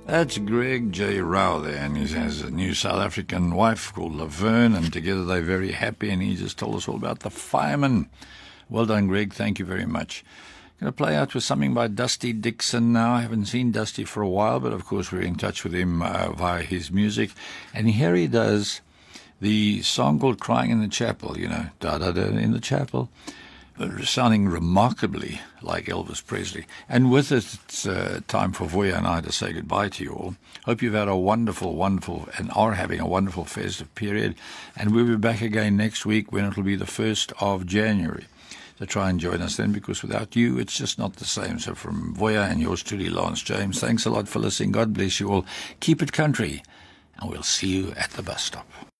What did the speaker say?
That's Greg J. Rao there, and he has a new South African wife called Laverne, and together they're very happy, and he just told us all about the fireman. Well done, Greg. Thank you very much. Going to play out with something by Dusty Dixon now. I haven't seen Dusty for a while, but of course we're in touch with him via his music. And here he does the song called Crying in the Chapel, you know, da-da-da in the chapel, sounding remarkably like Elvis Presley. And with it, it's time for Voya and I to say goodbye to you all. Hope you've had a wonderful, and are having a wonderful festive period. And we'll be back again next week when it'll be the 1st of January. So try and join us then, because without you, it's just not the same. So from Voya and yours truly, Lance James, thanks a lot for listening. God bless you all. Keep it country, and we'll see you at the bus stop.